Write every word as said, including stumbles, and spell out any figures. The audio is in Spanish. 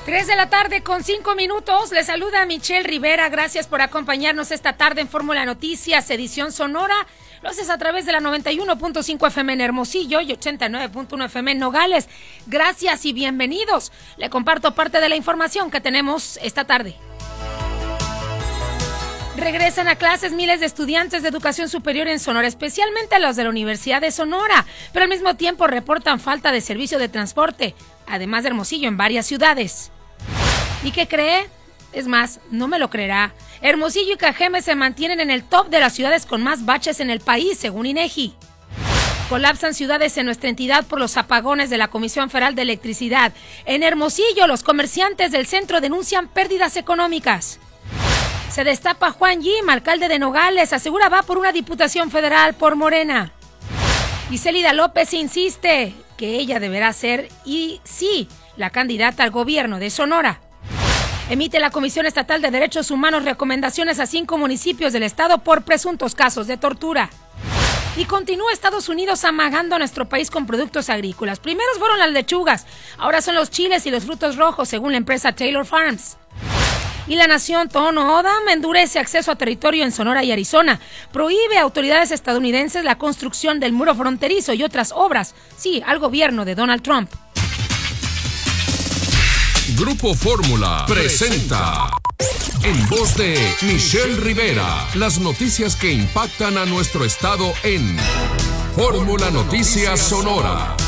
Tres de la tarde con cinco minutos. Les saluda Michelle Rivera. Gracias por acompañarnos esta tarde en Fórmula Noticias, edición Sonora. Lo haces a través de la noventa y uno punto cinco F M en Hermosillo y ochenta y nueve punto uno F M en Nogales. Gracias y bienvenidos. Le comparto parte de la información que tenemos esta tarde. Regresan a clases miles de estudiantes de educación superior en Sonora, especialmente los de la Universidad de Sonora, pero al mismo tiempo reportan falta de servicio de transporte, además de Hermosillo en varias ciudades. ¿Y qué cree? Es más, no me lo creerá. Hermosillo y Cajeme se mantienen en el top de las ciudades con más baches en el país, según INEGI. Colapsan ciudades en nuestra entidad por los apagones de la Comisión Federal de Electricidad. En Hermosillo, los comerciantes del centro denuncian pérdidas económicas. Se destapa Juan Yim, alcalde de Nogales, asegura va por una diputación federal por Morena. Y Célida López insiste que ella deberá ser, y sí, la candidata al gobierno de Sonora. Emite la Comisión Estatal de Derechos Humanos recomendaciones a cinco municipios del estado por presuntos casos de tortura. Y continúa Estados Unidos amagando a nuestro país con productos agrícolas. Primero fueron las lechugas, ahora son los chiles y los frutos rojos, según la empresa Taylor Farms. Y la nación Tohono O'odham endurece acceso a territorio en Sonora y Arizona. Prohíbe a autoridades estadounidenses la construcción del muro fronterizo y otras obras, sí, al gobierno de Donald Trump. Grupo Fórmula presenta, en voz de Michelle Rivera, las noticias que impactan a nuestro estado en Fórmula Noticias Sonora.